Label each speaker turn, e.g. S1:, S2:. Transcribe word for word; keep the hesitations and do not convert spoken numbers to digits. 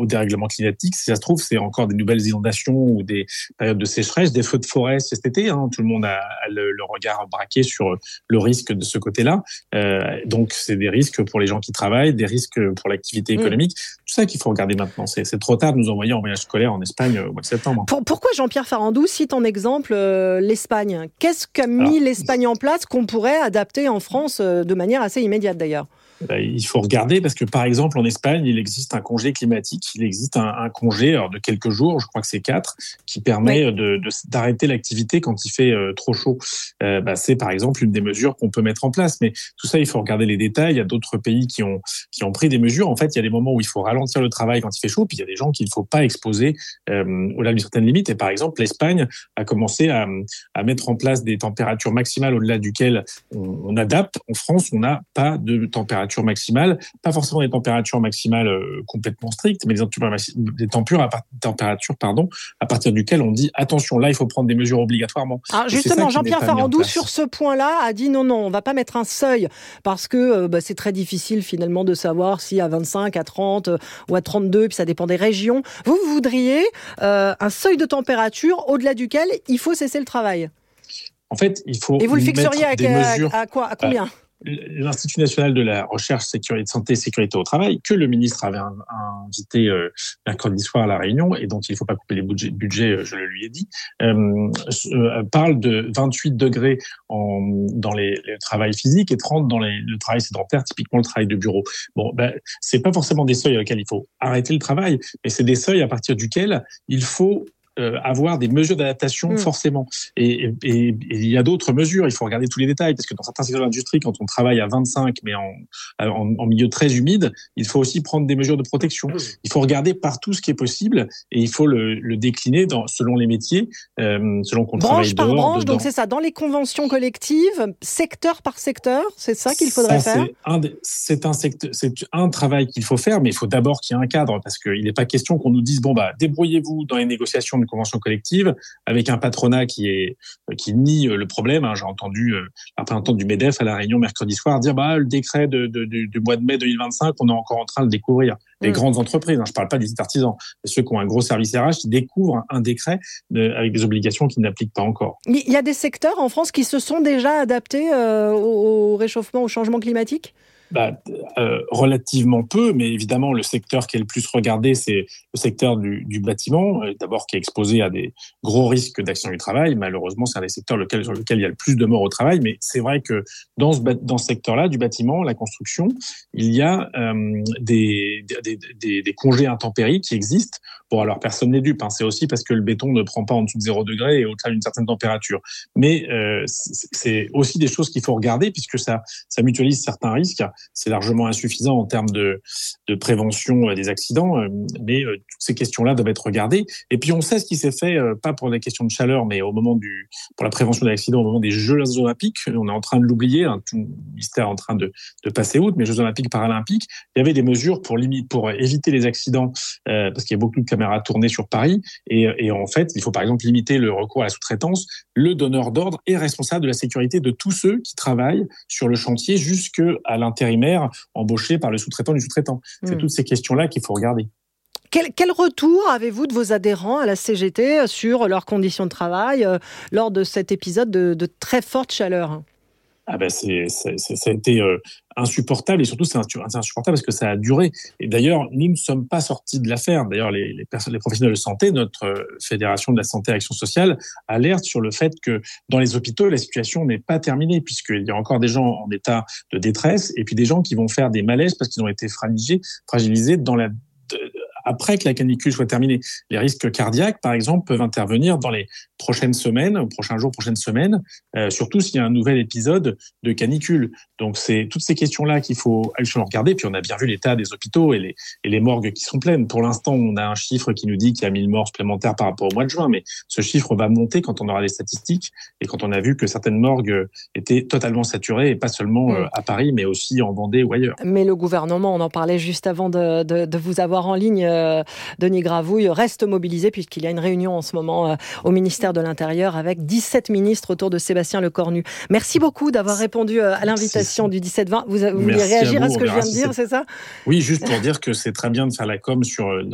S1: au dérèglement climatique. Si ça se trouve, c'est encore des nouvelles inondations ou des périodes de sécheresse, des feux de forêt cet été. Hein. Tout le monde a, a le, le regard braqué sur le risque de ce côté-là. Euh, donc, c'est des risques pour les gens qui travaillent, des risques pour l'activité économique. Mmh. Tout ça qu'il faut regarder maintenant. C'est, c'est trop tard de nous envoyer en voyage scolaire en Espagne au mois de septembre.
S2: Pour, pourquoi Jean-Pierre Farandou cite en exemple euh, l'Espagne ? Qu'est-ce qu'a mis Alors, l'Espagne en place qu'on pourrait adapter en France euh, de manière assez immédiate d'ailleurs ?
S1: Il faut regarder parce que, par exemple, en Espagne, il existe un congé climatique. Il existe un, un congé alors, de quelques jours, je crois que c'est quatre, qui permet oui. de, de, d'arrêter l'activité quand il fait euh, trop chaud. Euh, bah, c'est, par exemple, une des mesures qu'on peut mettre en place. Mais tout ça, il faut regarder les détails. Il y a d'autres pays qui ont, qui ont pris des mesures. En fait, il y a des moments où il faut ralentir le travail quand il fait chaud, puis il y a des gens qu'il ne faut pas exposer euh, au-delà d'une certaine limite. Et par exemple, l'Espagne a commencé à, à mettre en place des températures maximales au-delà duquel on, on adapte. En France, on n'a pas de température maximale, pas forcément des températures maximales euh, complètement strictes, mais des, des températures, à, températures pardon, à partir duquel on dit attention, là il faut prendre des mesures obligatoirement.
S2: Alors justement, Jean-Pierre Farandou sur ce point-là a dit non, non, on ne va pas mettre un seuil parce que euh, bah, c'est très difficile finalement de savoir si à vingt-cinq, à trente euh, ou à trente-deux, puis ça dépend des régions. Vous, vous voudriez euh, un seuil de température au-delà duquel il faut cesser le travail.
S1: En fait, il faut.
S2: Et vous le fixeriez à, à, à quoi, à combien euh,
S1: L'Institut national de la recherche, sécurité, santé et sécurité au travail, que le ministre avait invité euh, mercredi soir à La Réunion, et dont il ne faut pas couper les budgets, budgets je le lui ai dit, euh, euh, parle de vingt-huit degrés en, dans les, le travail physique et trente dans les, le travail sédentaire, typiquement le travail de bureau. Bon, ben, c'est pas forcément des seuils auxquels il faut arrêter le travail, mais c'est des seuils à partir duquel il faut Euh, avoir des mesures d'adaptation mmh. forcément. Et, et, et il y a d'autres mesures, il faut regarder tous les détails, parce que dans certains secteurs de l'industrie, quand on travaille à vingt-cinq, mais en, en, en milieu très humide, il faut aussi prendre des mesures de protection. Il faut regarder partout ce qui est possible, et il faut le, le décliner dans, selon les métiers, euh, selon qu'on
S2: branche
S1: travaille
S2: par
S1: dehors,
S2: branche,
S1: dedans.
S2: Donc c'est ça, dans les conventions collectives, secteur par secteur, c'est ça qu'il faudrait
S1: ça,
S2: faire
S1: c'est un, c'est, un secteur, c'est un travail qu'il faut faire, mais il faut d'abord qu'il y ait un cadre, parce qu'il n'est pas question qu'on nous dise, bon, bah, débrouillez-vous dans les négociations de convention collective avec un patronat qui est qui nie le problème. Hein. J'ai entendu euh, la représentante du MEDEF à La Réunion mercredi soir dire bah le décret de, de, de, du mois de mai deux mille vingt-cinq, on est encore en train de le découvrir. Les mmh. grandes entreprises, hein, je parle pas des artisans, ceux qui ont un gros service R H, qui découvrent un décret de, avec des obligations qu'ils n'appliquent pas encore.
S2: Il y a des secteurs en France qui se sont déjà adaptés euh, au, au réchauffement, au changement climatique ?
S1: Bah, euh, relativement peu, mais évidemment le secteur qui est le plus regardé, c'est le secteur du, du bâtiment, euh, d'abord qui est exposé à des gros risques d'accident du travail. Malheureusement, c'est un des secteurs lequel, sur lequel il y a le plus de morts au travail, mais c'est vrai que dans ce, dans ce secteur-là, du bâtiment, la construction, il y a euh, des, des, des, des congés intempéries qui existent. Bon, alors personne n'est dupe, hein. C'est aussi parce que le béton ne prend pas en dessous de zéro degré et au-delà d'une certaine température. Mais euh, c'est aussi des choses qu'il faut regarder puisque ça, ça mutualise certains risques. C'est largement insuffisant en termes de, de prévention des accidents, mais euh, toutes ces questions-là doivent être regardées. Et puis on sait ce qui s'est fait, euh, pas pour les questions de chaleur, mais au moment du, pour la prévention des accidents, au moment des Jeux olympiques. On est en train de l'oublier, hein, tout le ministère est en train de, de passer outre, mais Jeux olympiques, paralympiques, il y avait des mesures pour limite, pour éviter les accidents, euh, parce qu'il y a beaucoup de caméras tournées sur Paris, et, et en fait, il faut par exemple limiter le recours à la sous-traitance. Le donneur d'ordre est responsable de la sécurité de tous ceux qui travaillent sur le chantier jusqu'à l'intérimaire embauché par le sous-traitant du sous-traitant. Mmh. C'est toutes ces questions-là qu'il faut regarder.
S2: Quel, quel retour avez-vous de vos adhérents à la C G T sur leurs conditions de travail euh, lors de cet épisode de, de très forte chaleur ?
S1: Ah ben c'est, c'est, c'est, ça a été euh, insupportable, et surtout c'est insupportable parce que ça a duré. Et d'ailleurs, nous ne sommes pas sortis de l'affaire. D'ailleurs, les, les, personnes, les professionnels de santé, notre euh, Fédération de la santé et action sociale, alertent sur le fait que dans les hôpitaux, la situation n'est pas terminée, puisqu'il y a encore des gens en état de détresse, et puis des gens qui vont faire des malaises parce qu'ils ont été fragilisés, fragilisés dans la... De, après que la canicule soit terminée. Les risques cardiaques, par exemple, peuvent intervenir dans les prochaines semaines, aux prochains jours, prochaines semaines, euh, surtout s'il y a un nouvel épisode de canicule. Donc, c'est toutes ces questions-là qu'il faut regarder. Puis, on a bien vu l'état des hôpitaux et les, et les morgues qui sont pleines. Pour l'instant, on a un chiffre qui nous dit qu'il y a mille morts supplémentaires par rapport au mois de juin, mais ce chiffre va monter quand on aura des statistiques et quand on a vu que certaines morgues étaient totalement saturées, et pas seulement euh, à Paris, mais aussi en Vendée ou ailleurs.
S2: Mais le gouvernement, on en parlait juste avant de, de, de vous avoir en ligne, euh, Denis Gravouille, reste mobilisé puisqu'il y a une réunion en ce moment euh, au ministère de l'Intérieur avec dix-sept ministres autour de Sébastien Lecornu. Merci beaucoup d'avoir répondu euh, à l'invitation du dix-sept vingt. Vous, vous vouliez réagir à, vous, à ce que je viens de dire, c'est ça ?
S1: Oui, juste pour dire que c'est très bien de faire la com sur